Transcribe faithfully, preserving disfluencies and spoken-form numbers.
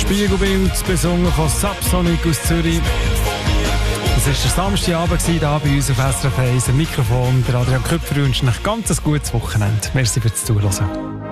Spiegelbild, besungen von Subsonic aus Zürich. Es war der Samstagabend hier bei uns auf S R F eins. Am Mikrofon der Adrian Köpfer wünscht euch ein ganz gutes Wochenende. Merci fürs Zuhören.